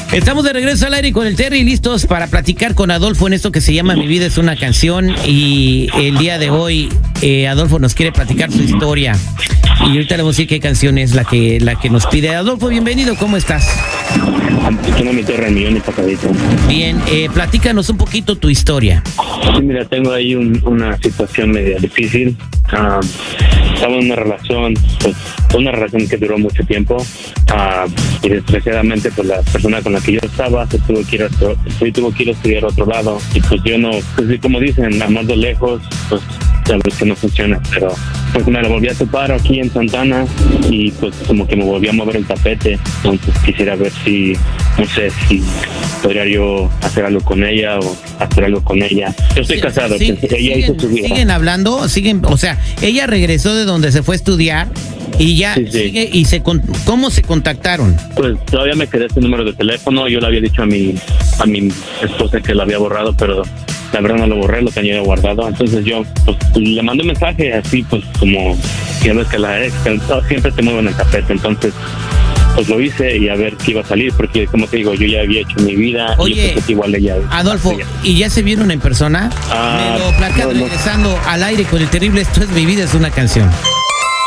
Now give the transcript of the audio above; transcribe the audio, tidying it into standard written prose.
Estamos de regreso al aire con el Terry, listos para platicar con Adolfo en esto que se llama Mi vida es una canción. Y el día de hoy Adolfo nos quiere platicar su historia. Y ahorita le vamos a decir qué canción es la que nos pide. Adolfo, bienvenido, ¿cómo estás? Tengo mi tierra, el millón y pasadito. Bien, platícanos un poquito tu historia. Sí, mira, tengo ahí una situación media difícil. Estaba en una relación, pues, una relación que duró mucho tiempo. Y desgraciadamente, pues, la persona con la que yo estaba se tuvo que ir a estudiar a otro lado. Y pues yo no, pues como dicen, amor de lejos, pues sabes que no funciona. Pero pues me la volví a topar aquí en Santana y pues como que me volví a mover el tapete. Entonces quisiera ver si, no sé, si podría yo hacer algo con ella o hacer algo con ella. Yo estoy casado, ella hizo su vida. Siguen hablando, o sea, ella regresó de donde se fue a estudiar y ya sigue, y ¿cómo se contactaron? Pues todavía me quedé ese número de teléfono. Yo le había dicho a mi esposa que lo había borrado, pero la verdad no lo borré, lo tenía guardado. Entonces yo pues le mandé un mensaje así, pues como ya ves que la ex siempre te muevo en el tapete. Entonces pues lo hice y a ver qué iba a salir, porque como te digo, yo ya había hecho mi vida. Oye, y pues igual ella. Adolfo, ¿y ya se vieron en persona? Me lo platicas regresando al aire con el terrible. Esto es Mi vida es una canción.